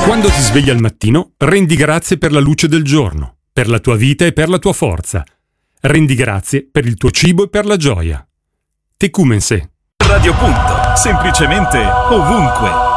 Quando ti svegli al mattino, rendi grazie per la luce del giorno, per la tua vita e per la tua forza. Rendi grazie per il tuo cibo e per la gioia. Tecumense. Radio Punto, semplicemente ovunque.